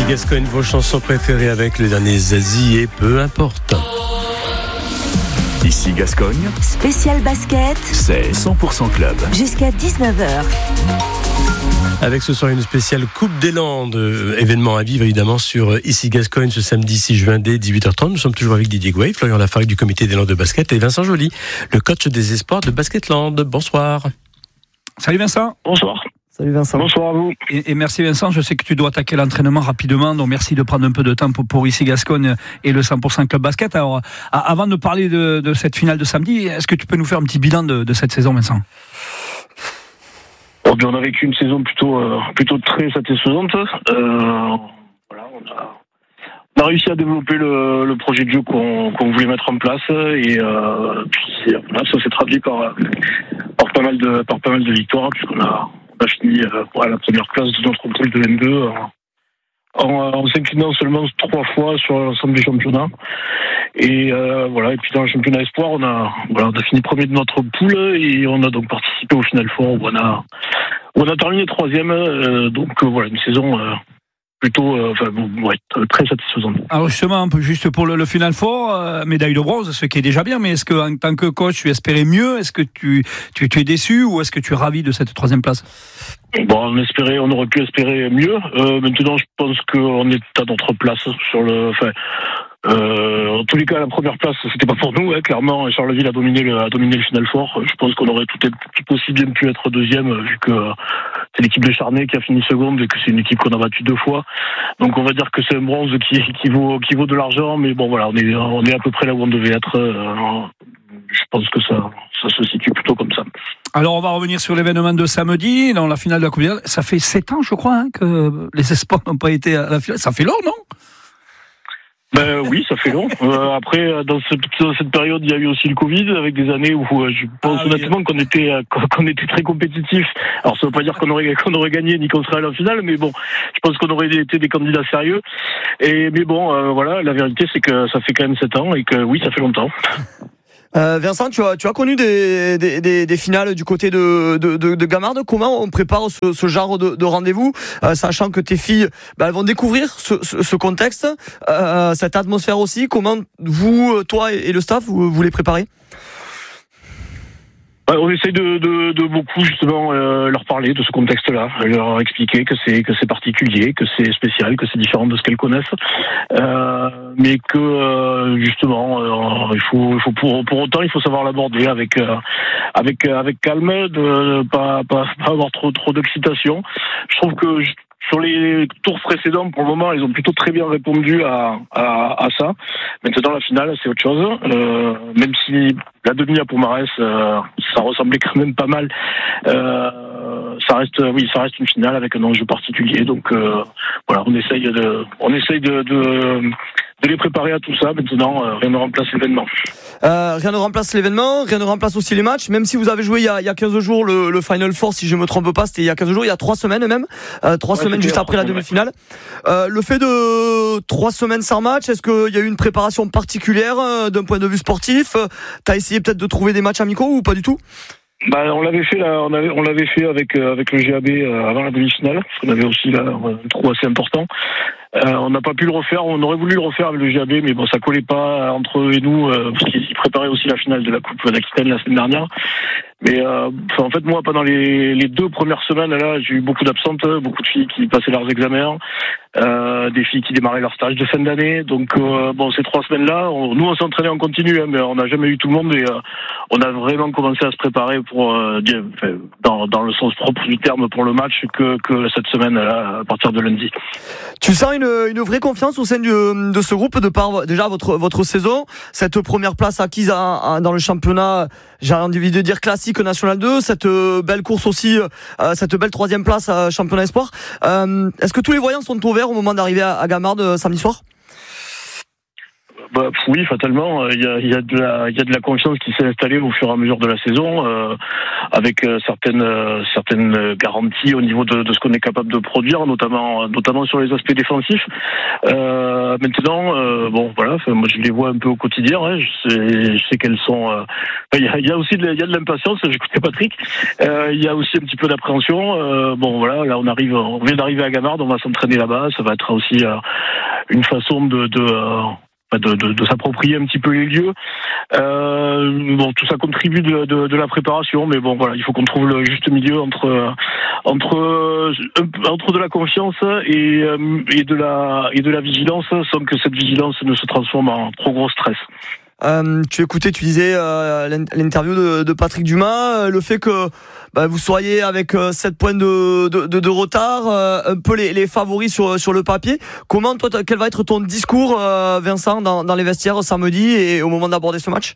Gascogne, vos chansons préférées avec les derniers Zazie et peu importe. Ici Gascogne, spécial basket, c'est 100% club. Jusqu'à 19h. Avec ce soir une spéciale Coupe des Landes, événement à vivre évidemment sur Ici Gascogne ce samedi 6 juin dès 18h30. Nous sommes toujours avec Didier Gouet, Florian Lafargue du comité des Landes de basket et Vincent Joly, le coach des espoirs de Basketland. Bonsoir. Salut Vincent. Bonsoir. Salut Vincent. Bonsoir à vous. Et merci Vincent, je sais que tu dois attaquer l'entraînement rapidement, donc merci de prendre un peu de temps pour Ici Gascogne et le 100% Club Basket. Alors, avant de parler de cette finale de samedi, est-ce que tu peux nous faire un petit bilan de cette saison, Vincent ? On a vécu une saison plutôt très satisfaisante. Voilà, on a réussi à développer le projet de jeu qu'on voulait mettre en place et puis voilà, ça s'est traduit par pas mal de victoires puisqu'on a fini à la première place de notre poule de N2 en s'inclinant seulement 3 fois sur l'ensemble du championnat. Et voilà. Et puis dans le championnat espoir, on a fini premier de notre poule et on a donc participé au Final Four où on a terminé 3e. Donc voilà, une saison plutôt très satisfaisante. Alors justement, juste pour le Final Four, médaille de bronze, ce qui est déjà bien, mais est-ce qu'en tant que coach, tu espérais mieux ? Est-ce que tu es déçu ou est-ce que tu es ravi de cette 3e place ? Bon, on aurait pu espérer mieux. Maintenant, je pense qu'on est à notre place sur le. En tous les cas, la première place, c'était pas pour nous. Clairement, Charleville a dominé le Final Four. Je pense qu'on aurait tout aussi bien pu être 2e, vu que c'est l'équipe de Charnay qui a fini seconde et que c'est une équipe qu'on a battue 2 fois. Donc, on va dire que c'est un bronze qui vaut de l'argent. Mais bon, voilà, on est à peu près là où on devait être. Je pense que ça se situe plutôt comme ça. Alors, on va revenir sur l'événement de samedi, dans la finale de la Coupe des Landes. Ça fait 7 ans, je crois, que les espoirs n'ont pas été à la finale. Ça fait long, non ? Oui, ça fait long. Après, dans cette période, il y a eu aussi le Covid, avec des années où je pense honnêtement qu'on était très compétitifs. Alors, ça veut pas dire qu'on aurait gagné ni qu'on serait à la finale, mais bon, je pense qu'on aurait été des candidats sérieux. Mais bon, voilà, la vérité, c'est que ça fait quand même 7 ans et que oui, ça fait longtemps. Vincent, tu as connu des finales du côté de Gamarde. Comment on prépare ce genre de rendez-vous, sachant que tes filles elles vont découvrir ce contexte, cette atmosphère aussi. Comment vous, toi et le staff, vous les préparez ? On essaie de beaucoup justement leur parler de ce contexte-là, leur expliquer que c'est particulier, que c'est spécial, que c'est différent de ce qu'elles connaissent, mais que justement il faut pour autant il faut savoir l'aborder avec calme, de pas avoir trop d'excitation. Je trouve que sur les tours précédents, pour le moment, ils ont plutôt très bien répondu à ça. Maintenant, la finale, c'est autre chose. Même si la demi à Pomarès, ça ressemblait quand même pas mal. Ça reste une finale avec un enjeu particulier. Donc voilà, on essaye de les préparer à tout ça. Maintenant, rien ne remplace l'événement. Rien ne remplace l'événement, rien ne remplace aussi les matchs. Même si vous avez joué il y a 15 jours le Final Four, si je me trompe pas, c'était il y a 15 jours, il y a 3 semaines même. 3 semaines juste après la demi-finale. Le fait de 3 semaines sans match, est-ce qu'il y a eu une préparation particulière d'un point de vue sportif ? T'as essayé peut-être de trouver des matchs amicaux ou pas du tout ? On l'avait fait là, on l'avait fait avec le GAB avant la demi-finale, parce qu'on avait aussi là un trou assez important. On n'a pas pu le refaire, on aurait voulu le refaire avec le GAB, mais bon, ça collait pas entre eux et nous, parce qu'ils préparaient aussi la finale de la Coupe d'Aquitaine la semaine dernière. Mais en fait, moi, pendant les 2 premières semaines, là, j'ai eu beaucoup d'absentes, beaucoup de filles qui passaient leurs examens, des filles qui démarraient leur stage de fin d'année. Donc, ces 3 semaines-là, nous, on s'entraînait en continu, mais on n'a jamais eu tout le monde, et on a vraiment commencé à se préparer pour, dans le sens propre du terme, pour le match que cette semaine-là, à partir de lundi. Tu sens une vraie confiance au sein de ce groupe de par déjà votre saison, cette première place acquise dans le championnat, j'ai envie de dire classique National 2, cette belle course aussi, cette belle 3e place championnat espoir. Est-ce que tous les voyants sont ouverts au moment d'arriver à Gamarde samedi soir ? Oui, fatalement. Il y a de la confiance qui s'est installée au fur et à mesure de la saison, avec certaines garanties au niveau de ce qu'on est capable de produire, notamment sur les aspects défensifs. Maintenant, moi je les vois un peu au quotidien. Hein, je sais qu'elles sont. Il y a aussi de l'impatience. J'écoutais Patrick. Il y a aussi un petit peu d'appréhension. Là on vient d'arriver à Gamarde, on va s'entraîner là-bas. Ça va être aussi une façon de s'approprier un petit peu les lieux. Tout ça contribue de la préparation, mais il faut qu'on trouve le juste milieu entre de la confiance et de la vigilance, sans que cette vigilance ne se transforme en trop gros stress. Tu disais l'interview de Patrick Dumas, le fait que vous soyez avec 7 points de retard, un peu les favoris sur le papier. Comment toi, quel va être ton discours, Vincent, dans les vestiaires samedi et au moment d'aborder ce match?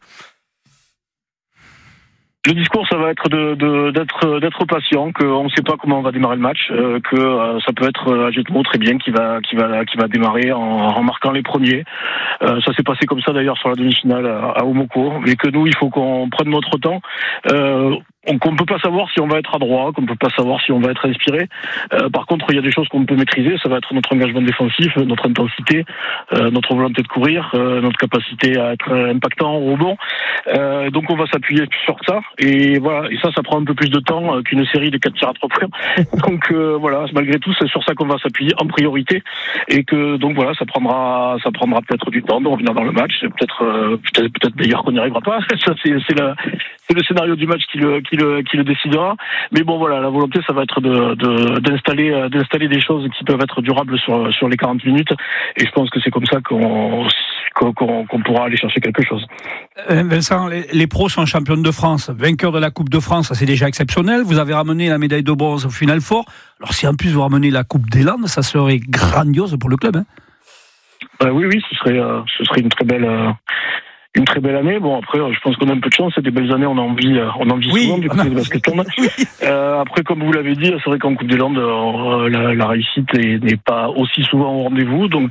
Le discours, ça va être d'être patient, qu'on ne sait pas comment on va démarrer le match, que ça peut être Ajetmo très bien qui va démarrer en marquant les premiers. Ça s'est passé comme ça d'ailleurs sur la demi-finale à Omoko, mais que nous, il faut qu'on prenne notre temps. Qu'on ne peut pas savoir si on va être adroit, qu'on ne peut pas savoir si on va être inspiré. Par contre, il y a des choses qu'on peut maîtriser. Ça va être notre engagement défensif, notre intensité, notre volonté de courir, notre capacité à être impactant au rebond. Donc on va s'appuyer sur ça. Et voilà. Et ça prend un peu plus de temps qu'une série de 4 tirs à 3 points. Donc malgré tout, c'est sur ça qu'on va s'appuyer en priorité. Et que ça prendra peut-être du temps de revenir dans le match. C'est peut-être d'ailleurs qu'on n'y arrivera pas. Ça c'est le scénario du match qui le décidera. Mais la volonté, ça va être d'installer des choses qui peuvent être durables sur les 40 minutes. Et je pense que c'est comme ça qu'on pourra aller chercher quelque chose. Vincent, les pros sont champions de France, vainqueurs de la Coupe de France, ça c'est déjà exceptionnel. Vous avez ramené la médaille de bronze au Final Four. Alors si en plus vous ramenez la Coupe des Landes, ça serait grandiose pour le club. Hein. Oui, ce serait une très belle année. Bon, après, je pense qu'on a un peu de chance. C'est des belles années. On en vit souvent du côté de Basket-Land. Après, comme vous l'avez dit, c'est vrai qu'en Coupe des Landes, la réussite n'est pas aussi souvent au rendez-vous. Donc,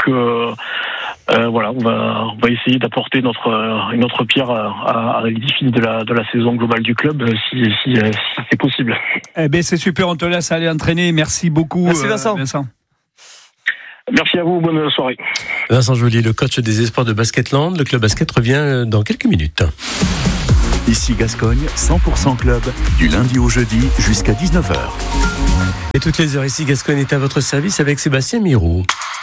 on va essayer d'apporter notre pierre à l'édifice de la saison globale du club, si c'est possible. C'est super. On te laisse aller entraîner. Merci beaucoup, Merci Vincent. Merci à vous, bonne soirée. Vincent Joly, le coach des espoirs de Basket-Land. Le club basket revient dans quelques minutes. Ici Gascogne, 100% club, du lundi au jeudi jusqu'à 19h. Et toutes les heures, ici Gascogne est à votre service avec Sébastien Mirou.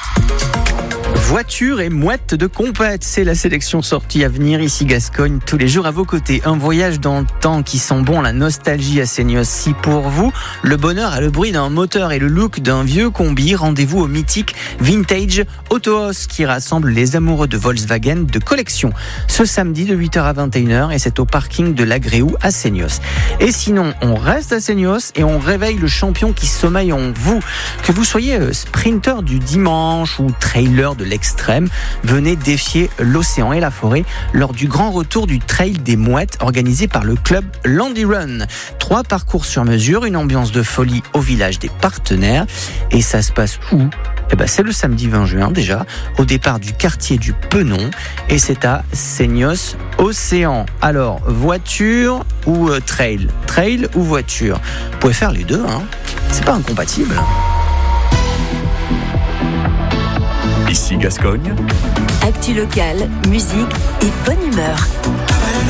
Voiture et mouette de compète, c'est la sélection sortie à venir ici Gascogne, tous les jours à vos côtés. Un voyage dans le temps qui sent bon, la nostalgie à Seignos. Si pour vous, le bonheur a le bruit d'un moteur et le look d'un vieux combi, rendez-vous au mythique Vintage Autoos qui rassemble les amoureux de Volkswagen de collection. Ce samedi de 8h à 21h et c'est au parking de l'Agréou à Seignos. Et sinon, on reste à Seignos et on réveille le champion qui sommeille en vous. Que vous soyez sprinter du dimanche ou trailer de l'extrême, venez défier l'océan et la forêt lors du grand retour du Trail des Mouettes organisé par le club Landy Run. 3 parcours sur mesure, une ambiance de folie au village des partenaires. Et ça se passe où ? C'est le samedi 20 juin déjà, au départ du quartier du Penon, et c'est à Seignos Océan. Alors, voiture ou trail ? Trail ou voiture ? Vous pouvez faire les deux, hein ? C'est pas incompatible. Ici Gascogne. Actu locale, musique et bonne humeur.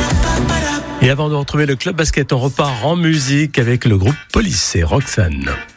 Et avant de retrouver le club basket, on repart en musique avec le groupe Police et Roxane.